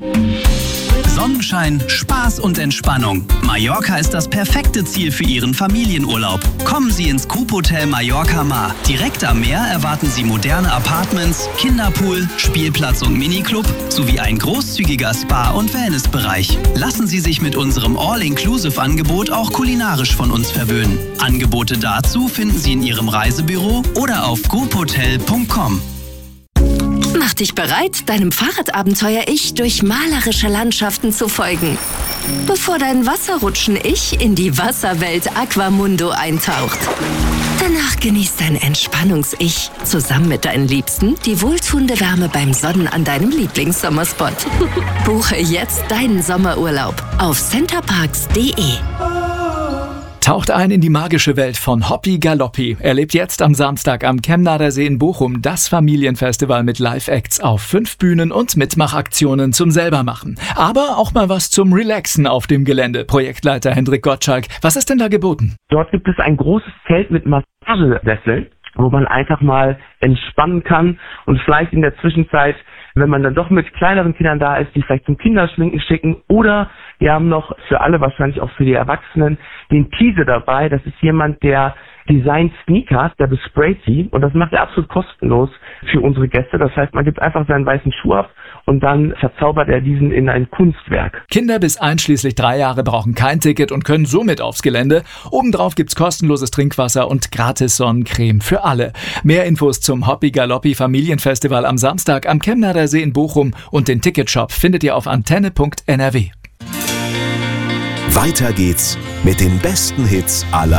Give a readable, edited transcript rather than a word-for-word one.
Sonnenschein, Spaß und Entspannung. Mallorca ist das perfekte Ziel für Ihren Familienurlaub. Kommen Sie ins Coop Hotel Mallorca Mar. Direkt am Meer erwarten Sie moderne Apartments, Kinderpool, Spielplatz und Miniclub sowie ein großzügiger Spa- und Wellnessbereich. Lassen Sie sich mit unserem All-Inclusive-Angebot auch kulinarisch von uns verwöhnen. Angebote dazu finden Sie in Ihrem Reisebüro oder auf grouphotel.com. Mach dich bereit, deinem Fahrradabenteuer-Ich durch malerische Landschaften zu folgen. Bevor dein Wasserrutschen-Ich in die Wasserwelt Aquamundo eintaucht. Danach genießt dein Entspannungs-Ich zusammen mit deinen Liebsten die wohltuende Wärme beim Sonnen an deinem Lieblingssommerspot. Buche jetzt deinen Sommerurlaub auf centerparks.de. Taucht ein in die magische Welt von Hoppi Galoppi. Erlebt jetzt am Samstag am Kemnader See in Bochum das Familienfestival mit Live-Acts auf 5 Bühnen und Mitmachaktionen zum Selbermachen. Aber auch mal was zum Relaxen auf dem Gelände. Projektleiter Hendrik Gottschalk, was ist denn da geboten? Dort gibt es ein großes Zelt mit Massagesesseln, wo man einfach mal entspannen kann und vielleicht in der Zwischenzeit, wenn man dann doch mit kleineren Kindern da ist, die vielleicht zum Kinderschminken schicken, oder wir haben noch für alle, wahrscheinlich auch für die Erwachsenen, den Teaser dabei. Das ist jemand, der designt Sneakers, der besprayt sie, und das macht er absolut kostenlos für unsere Gäste. Das heißt, man gibt einfach seinen weißen Schuh ab und dann verzaubert er diesen in ein Kunstwerk. Kinder bis einschließlich 3 Jahre brauchen kein Ticket und können somit aufs Gelände. Obendrauf gibt's kostenloses Trinkwasser und gratis Sonnencreme für alle. Mehr Infos zum Hoppi Galoppi Familienfestival am Samstag am Kemnader See in Bochum und den Ticketshop findet ihr auf antenne.nrw. Weiter geht's mit den besten Hits aller